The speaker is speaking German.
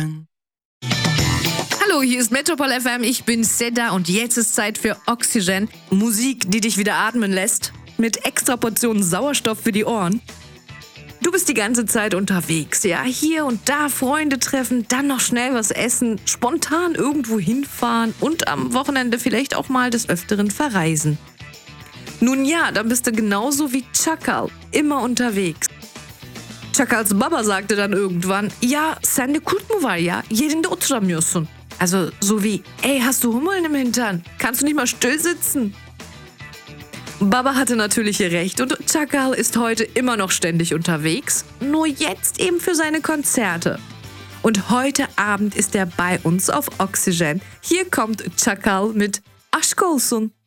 Hallo, hier ist Metropol FM, ich bin Seda und jetzt ist Zeit für Oxygen. Musik, die dich wieder atmen lässt, mit extra Portionen Sauerstoff für die Ohren. Du bist die ganze Zeit unterwegs, ja, hier und da Freunde treffen, dann noch schnell was essen, spontan irgendwo hinfahren und am Wochenende vielleicht auch mal des Öfteren verreisen. Nun ja, dann bist du genauso wie Çakal, immer unterwegs. Çakal's Baba sagte dann irgendwann, ja, sende kurt mu var ya, yerinde oturamıyorsun. Also so wie, ey, hast du Hummeln im Hintern? Kannst du nicht mal still sitzen? Baba hatte natürlich recht und Çakal ist heute immer noch ständig unterwegs, nur jetzt eben für seine Konzerte. Und heute Abend ist er bei uns auf Oxygen. Hier kommt Çakal mit Aşk olsun.